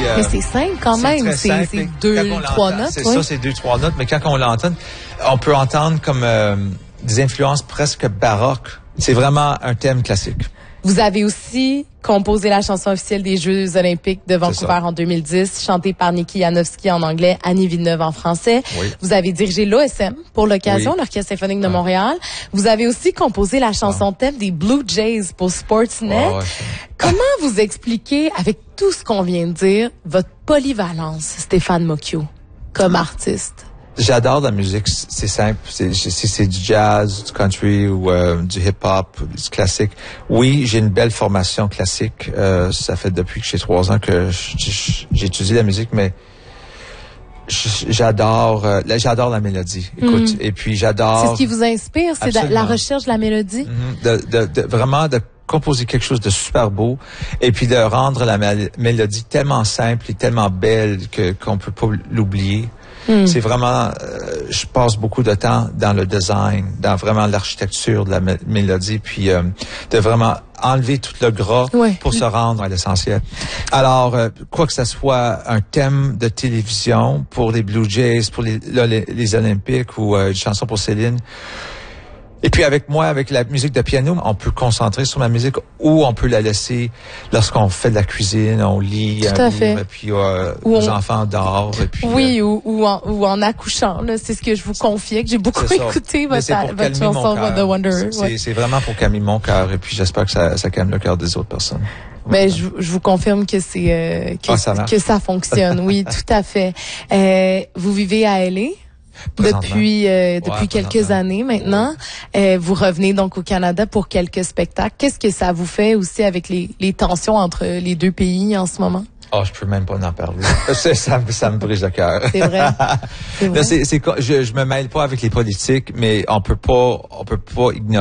Mais c'est simple quand même. C'est 2-3 notes. C'est ça, c'est 2-3 notes. Mais quand on l'entend, on peut entendre comme des influences presque baroques. C'est vraiment un thème classique. Vous avez aussi composé la chanson officielle des Jeux olympiques de Vancouver en 2010, chantée par Niki Janowski en anglais, Annie Villeneuve en français. Oui. Vous avez dirigé l'OSM pour l'occasion, l'Orchestre symphonique de Montréal. Vous avez aussi composé la chanson thème des Blue Jays pour Sportsnet. Comment vous expliquez, avec tout ce qu'on vient de dire, votre polyvalence, Stéphane Mocchio, comme artiste? J'adore la musique, c'est simple. C'est du jazz, du country ou du hip-hop, du classique. Oui, j'ai une belle formation classique. Ça fait depuis que j'ai 3 ans que j'ai étudié la musique, mais j'adore la mélodie. Écoute, et puis j'adore... C'est ce qui vous inspire, c'est la recherche de la mélodie? Vraiment de composer quelque chose de super beau et puis de rendre la mélodie tellement simple et tellement belle qu'on peut pas l'oublier. C'est vraiment, je passe beaucoup de temps dans le design, dans vraiment l'architecture de la mélodie, puis de vraiment enlever tout le gras pour se rendre à l'essentiel. Alors, quoi que ce soit un thème de télévision pour les Blue Jays, pour les Olympiques ou une chanson pour Céline, et puis avec moi, avec la musique de piano, on peut concentrer sur ma musique ou on peut la laisser lorsqu'on fait de la cuisine, on lit un livre, et puis les enfants dorment. Et puis, ou en accouchant. C'est ce que je vous confiais, que j'ai beaucoup écouté votre chanson The Wanderer. C'est vraiment pour calmer mon cœur et puis j'espère que ça calme le cœur des autres personnes. Mais je vous confirme que c'est que ça fonctionne. Oui, tout à fait. Vous vivez à LA? Depuis quelques années maintenant. Vous revenez donc au Canada pour quelques spectacles. Qu'est-ce que ça vous fait aussi avec les tensions entre les deux pays en ce moment? Oh, je peux même pas en parler. ça me brise le cœur. C'est vrai. Je me mêle pas avec les politiques, mais on peut pas ignorer